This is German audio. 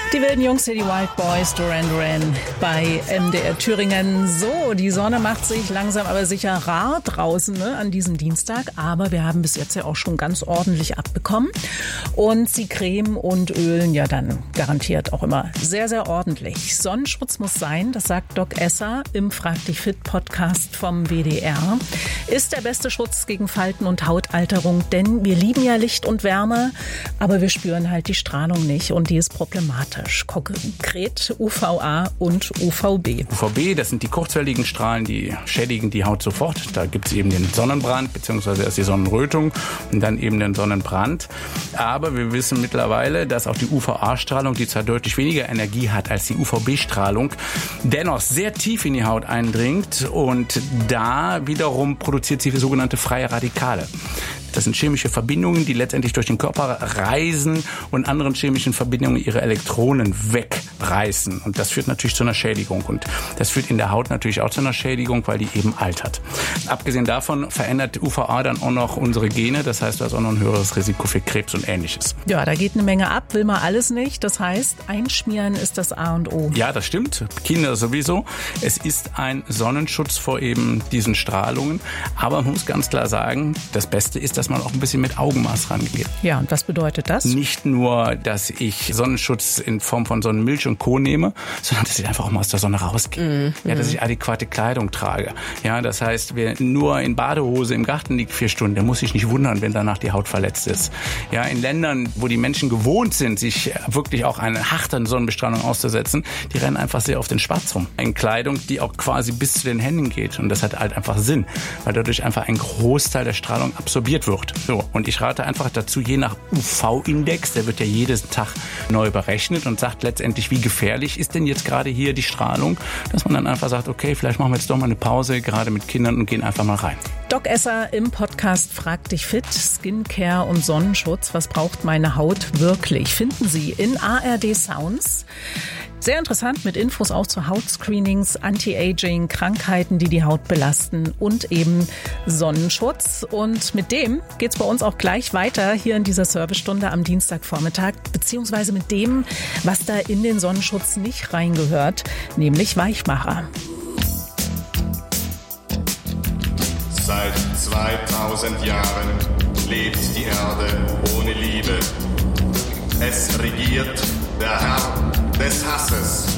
Die wilden Jungs hier, die Wild Boys, Duran Duran bei MDR Thüringen. So, die Sonne macht sich langsam aber sicher rar draußen an diesem Dienstag. Aber wir haben bis jetzt ja auch schon ganz ordentlich abbekommen. Und sie cremen und ölen ja dann garantiert auch immer sehr, sehr ordentlich. Sonnenschutz muss sein, das sagt Doc Esser im Frag dich fit Podcast vom WDR. Ist der beste Schutz gegen Falten und Hautalterung, denn wir lieben ja Licht und Wärme, aber wir spüren halt die Strahlung nicht und die ist problematisch. Konkret UVA und UVB. UVB, das sind die kurzwelligen Strahlen, die schädigen die Haut sofort. Da gibt es eben den Sonnenbrand, beziehungsweise erst die Sonnenrötung und dann eben den Sonnenbrand. Aber wir wissen mittlerweile, dass auch die UVA-Strahlung, die zwar deutlich weniger Energie hat als die UVB-Strahlung, dennoch sehr tief in die Haut eindringt und da wiederum produziert sie sogenannte freie Radikale. Das sind chemische Verbindungen, die letztendlich durch den Körper reisen und anderen chemischen Verbindungen ihre Elektronen wegreißen. Und das führt natürlich zu einer Schädigung. Und das führt in der Haut natürlich auch zu einer Schädigung, weil die eben altert. Abgesehen davon verändert UVA dann auch noch unsere Gene. Das heißt, du hast auch noch ein höheres Risiko für Krebs und Ähnliches. Ja, da geht eine Menge ab, will man alles nicht. Das heißt, einschmieren ist das A und O. Ja, das stimmt. Kinder sowieso. Es ist ein Sonnenschutz vor eben diesen Strahlungen. Aber man muss ganz klar sagen, das Beste ist, dass man auch ein bisschen mit Augenmaß rangeht. Ja, und was bedeutet das? Nicht nur, dass ich Sonnenschutz in Form von Sonnenmilch und Co. nehme, sondern dass ich einfach auch mal aus der Sonne rausgehe. Ja, dass ich adäquate Kleidung trage. Ja, das heißt, wer nur in Badehose im Garten liegt 4 Stunden, der muss sich nicht wundern, wenn danach die Haut verletzt ist. Ja, in Ländern, wo die Menschen gewohnt sind, sich wirklich auch einer harten Sonnenbestrahlung auszusetzen, die rennen einfach sehr auf den Schwarz rum. In Kleidung, die auch quasi bis zu den Händen geht. Und das hat halt einfach Sinn, weil dadurch einfach ein Großteil der Strahlung absorbiert wird. So, und ich rate einfach dazu, je nach UV-Index, der wird ja jeden Tag neu berechnet und sagt letztendlich, wie gefährlich ist denn jetzt gerade hier die Strahlung, dass man dann einfach sagt, okay, vielleicht machen wir jetzt doch mal eine Pause, gerade mit Kindern, und gehen einfach mal rein. Doc Esser im Podcast Frag dich fit, Skincare und Sonnenschutz. Was braucht meine Haut wirklich? Finden Sie in ARD Sounds. Sehr interessant, mit Infos auch zu Hautscreenings, Anti-Aging, Krankheiten, die die Haut belasten und eben Sonnenschutz. Und mit dem geht's bei uns auch gleich weiter hier in dieser Servicestunde am Dienstagvormittag, beziehungsweise mit dem, was da in den Sonnenschutz nicht reingehört, nämlich Weichmacher. Seit 2000 Jahren lebt die Erde ohne Liebe. Es regiert der Herr des Hasses.